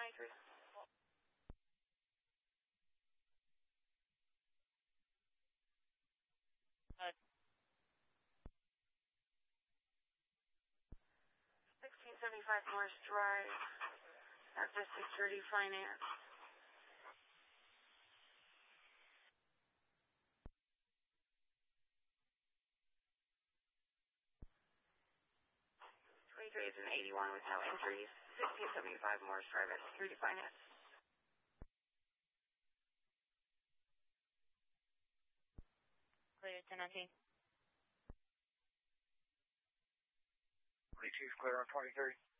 23. 1675 Morris Drive, after 630 Finance. Is an 81 with no entries. 1675 Morris Drive at Security Finance. Clear 1019. 22 is clear on 23.